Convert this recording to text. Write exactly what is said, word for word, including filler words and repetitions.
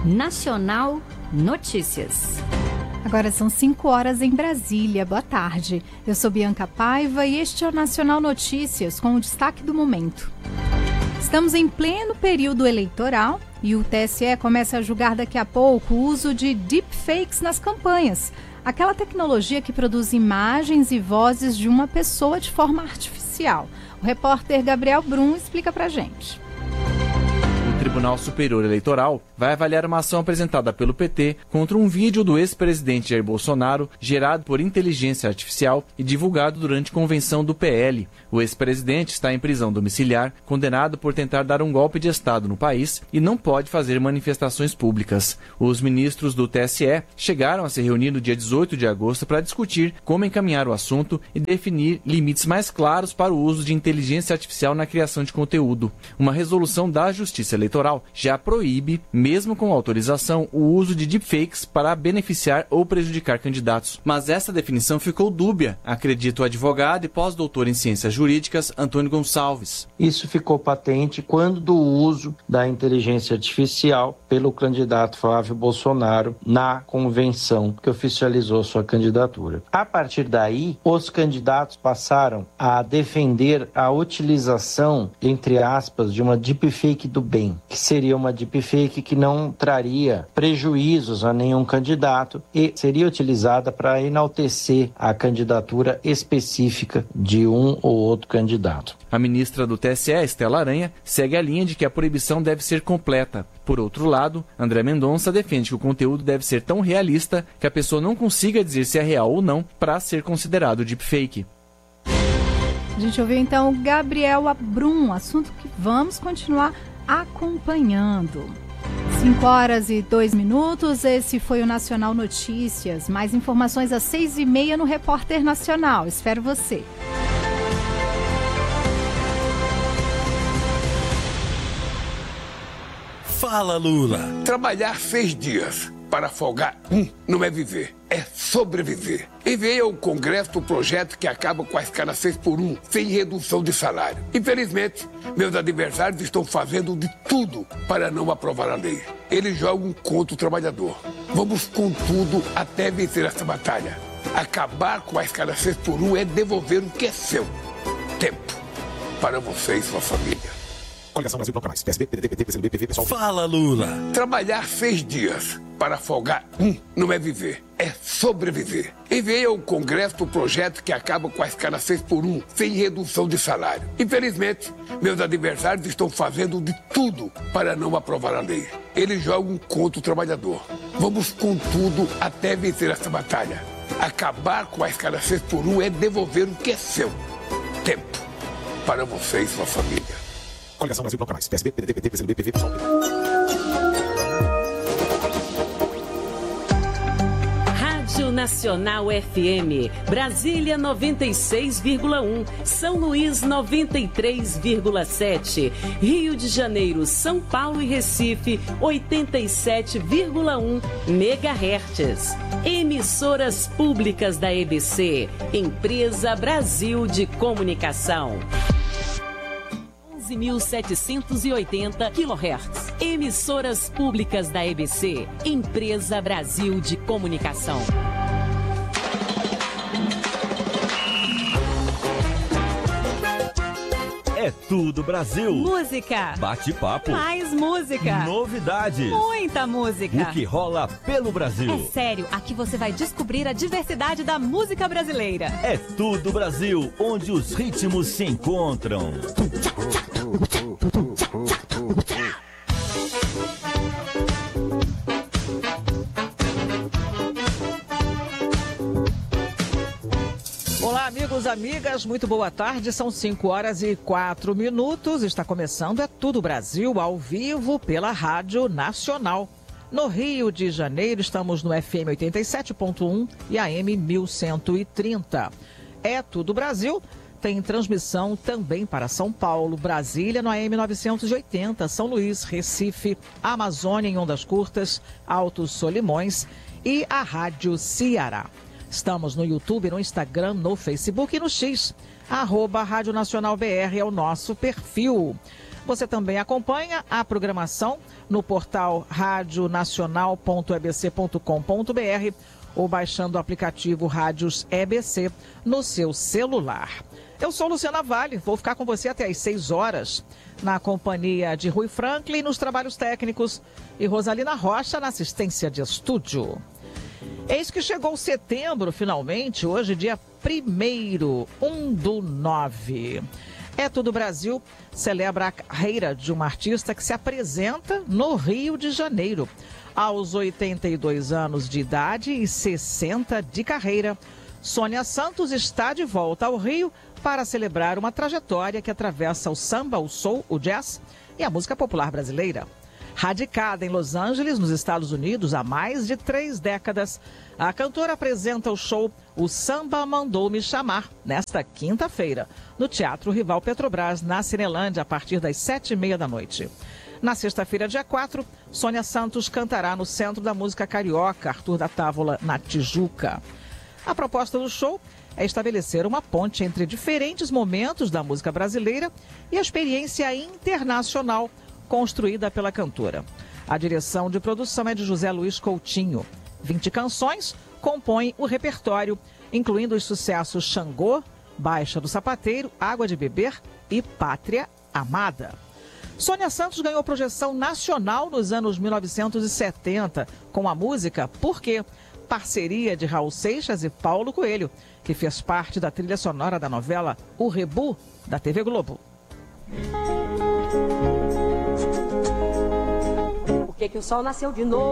Nacional Notícias. Agora são cinco horas em Brasília. Boa tarde. Eu sou Bianca Paiva e este é o Nacional Notícias com o destaque do momento. Estamos em pleno período eleitoral e o T S E começa a julgar daqui a pouco o uso de deepfakes nas campanhas. Aquela tecnologia que produz imagens e vozes de uma pessoa de forma artificial. O repórter Gabriel Brum explica pra gente. O Tribunal Superior Eleitoral vai avaliar uma ação apresentada pelo P T contra um vídeo do ex-presidente Jair Bolsonaro gerado por inteligência artificial e divulgado durante convenção do P L. O ex-presidente está em prisão domiciliar, condenado por tentar dar um golpe de Estado no país e não pode fazer manifestações públicas. Os ministros do T S E chegaram a se reunir no dia dezoito de agosto para discutir como encaminhar o assunto e definir limites mais claros para o uso de inteligência artificial na criação de conteúdo. Uma resolução da Justiça Eleitoral já proíbe, mesmo com autorização, o uso de deepfakes para beneficiar ou prejudicar candidatos. Mas essa definição ficou dúbia, acredita o advogado e pós-doutor em ciências jurídicas Antônio Gonçalves. Isso ficou patente quando do uso da inteligência artificial pelo candidato Flávio Bolsonaro na convenção que oficializou sua candidatura. A partir daí, os candidatos passaram a defender a utilização, entre aspas, de uma deepfake do bem, que seria uma deepfake que não traria prejuízos a nenhum candidato e seria utilizada para enaltecer a candidatura específica de um ou outro candidato. A ministra do T S E, Estela Aranha, segue a linha de que a proibição deve ser completa. Por outro lado, André Mendonça defende que o conteúdo deve ser tão realista que a pessoa não consiga dizer se é real ou não para ser considerado deepfake. A gente ouviu então o Gabriel Brum, assunto que vamos continuar acompanhando. cinco horas e dois minutos, esse foi o Nacional Notícias. Mais informações às seis e meia no Repórter Nacional. Espero você. Fala, Lula. Trabalhar seis dias para folgar um não é viver, é sobreviver. Enviei ao Congresso o projeto que acaba com a escala seis por um, sem redução de salário. Infelizmente, meus adversários estão fazendo de tudo para não aprovar a lei. Eles jogam contra o trabalhador. Vamos com tudo até vencer essa batalha. Acabar com a escala seis por um é devolver o que é seu. Tempo para você e sua família. Coligação Brasil Bloco Mais. P S B, P D T, P T, P C B, P V, Pessoal. Fala, Lula. Trabalhar seis dias para folgar um não é viver, é sobreviver. Enviei ao Congresso o projeto que acaba com a escala seis por um, sem redução de salário. Infelizmente, meus adversários estão fazendo de tudo para não aprovar a lei. Eles jogam contra o trabalhador. Vamos com tudo até vencer essa batalha. Acabar com a escala seis por um é devolver o que é seu. Tempo para você e sua família. Coligação Brasil Bloco Mais. P S B, P D T, P T, P C B, P V, Pessoal. Rádio Nacional F M, Brasília noventa e seis vírgula um, São Luís noventa e três vírgula sete, Rio de Janeiro, São Paulo e Recife oitenta e sete vírgula um megahertz. Emissoras públicas da E B C, Empresa Brasil de Comunicação. onze mil setecentos e oitenta quilohertz. Emissoras públicas da E B C, Empresa Brasil de Comunicação. É tudo Brasil. Música. Bate-papo. Mais música. Novidades. Muita música. O que rola pelo Brasil. É sério, aqui você vai descobrir a diversidade da música brasileira. É tudo Brasil, onde os ritmos se encontram. Olá, amigos, amigas, muito boa tarde. São cinco horas e quatro minutos. Está começando É Tudo Brasil, ao vivo pela Rádio Nacional. No Rio de Janeiro, estamos no F M oitenta e sete ponto um e A M mil cento e trinta. É Tudo Brasil tem transmissão também para São Paulo, Brasília no A M novecentos e oitenta, São Luís, Recife, Amazônia em ondas curtas, Altos Solimões e a Rádio Ceará. Estamos no YouTube, no Instagram, no Facebook e no X. Arroba Rádio Nacional B R é o nosso perfil. Você também acompanha a programação no portal rádio nacional ponto e b c ponto com ponto b r ou baixando o aplicativo Rádios E B C no seu celular. Eu sou Luciana Vale, vou ficar com você até às seis horas, na companhia de Rui Franklin nos trabalhos técnicos e Rosalina Rocha na assistência de estúdio. Eis que chegou setembro, finalmente, hoje dia primeiro, um do nove. É Tudo Brasil celebra a carreira de uma artista que se apresenta no Rio de Janeiro. Aos oitenta e dois anos de idade e sessenta de carreira, Sônia Santos está de volta ao Rio para celebrar uma trajetória que atravessa o samba, o soul, o jazz e a música popular brasileira. Radicada em Los Angeles, nos Estados Unidos, há mais de três décadas, a cantora apresenta o show O Samba Mandou Me Chamar, nesta quinta-feira, no Teatro Rival Petrobras, na Cinelândia, a partir das sete e meia da noite. Na sexta-feira, dia quatro, Sônia Santos cantará no Centro da Música Carioca, Arthur da Távola, na Tijuca. A proposta do show é estabelecer uma ponte entre diferentes momentos da música brasileira e a experiência internacional construída pela cantora. A direção de produção é de José Luiz Coutinho. vinte canções compõem o repertório, incluindo os sucessos Xangô, Baixa do Sapateiro, Água de Beber e Pátria Amada. Sônia Santos ganhou projeção nacional nos anos mil novecentos e setenta com a música Por Quê? Parceria de Raul Seixas e Paulo Coelho, que fez parte da trilha sonora da novela O Rebu, da T V Globo. Por que que o sol nasceu de novo?